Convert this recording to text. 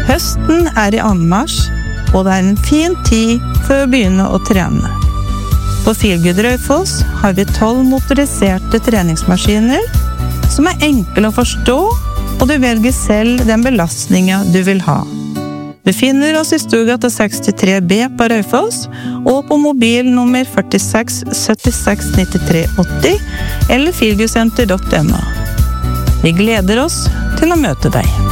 Høsten I anmarsj, og det en fin tid for å begynne å trene. På Feelgood Raufoss har vi 12 motoriserte treningsmaskiner som enkle å forstå, og du velger selv den belastningen du vil ha. Vi finner oss I Storgata 63B på Raufoss, og på mobil nummer 46 76 93 80 eller feelgoodsenter.no. Vi gleder oss til å møte deg.